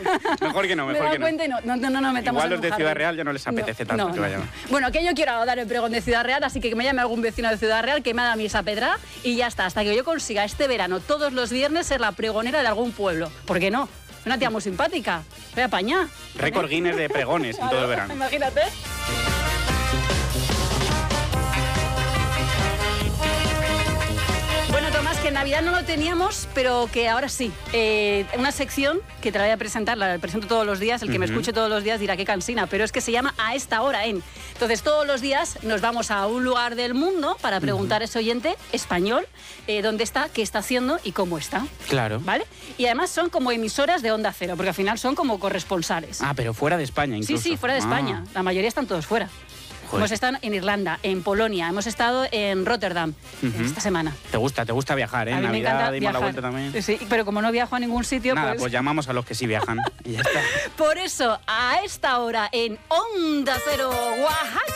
Mejor que no, mejor que no. Me he dado cuenta y no metamos. Igual en los un de Ciudad jardín. Real ya no les apetece tanto que vayan. Bueno, que yo quiero dar el pregón de Ciudad Real, así que me llame algún vecino de Ciudad Real que me haga mi esa pedra y ya está. Hasta que yo consiga este verano, todos los viernes, ser la pregonera de algún pueblo. ¿Por qué no? Una tía muy simpática. Voy a apañar. Récord Guinness de pregones en todo el verano. Imagínate. Bueno, Tomás, que en Navidad no lo teníamos, pero que ahora sí. Una sección que te la voy a presentar, la presento todos los días. El que me escuche todos los días dirá qué cansina, pero es que se llama A Esta Hora En. Entonces, todos los días nos vamos a un lugar del mundo para preguntar a ese oyente español dónde está, qué está haciendo y cómo está. Claro. ¿Vale? Y además son como emisoras de Onda Cero, porque al final son como corresponsales. Ah, pero fuera de España incluso. Sí, fuera de España. La mayoría están todos fuera. Joder. Hemos estado en Irlanda, en Polonia, hemos estado en Rotterdam esta semana. Te gusta viajar, ¿eh? A mí me encanta Navidad dimos viajar. la vuelta también. Sí, pero como no viajo a ningún sitio, Nada, pues llamamos a los que sí viajan y ya está. Por eso, a esta hora en Onda Cero Oaxaca.